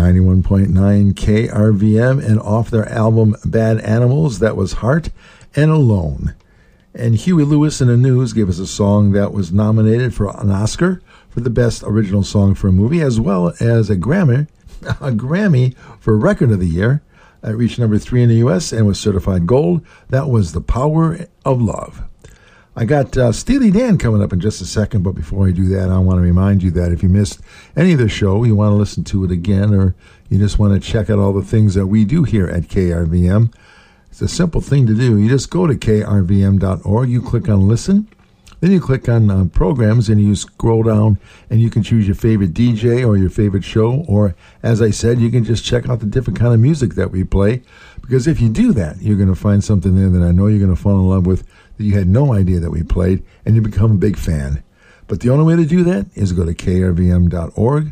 91.9 KRVM, and off their album Bad Animals, that was Heart and Alone. And Huey Lewis in the News gave us a song that was nominated for an Oscar for the Best Original Song for a Movie, as well as a Grammy for Record of the Year. It reached number 3 in the U.S. and was certified gold. That was The Power of Love. I got Steely Dan coming up in just a second, but before I do that, I want to remind you that if you missed any of the show, you want to listen to it again, or you just want to check out all the things that we do here at KRVM, it's a simple thing to do. You just go to krvm.org, you click on Listen, then you click on Programs, and you scroll down, and you can choose your favorite DJ or your favorite show, or, as I said, you can just check out the different kind of music that we play, because if you do that, you're going to find something there that I know you're going to fall in love with that you had no idea that we played, and you become a big fan. But the only way to do that is go to krvm.org,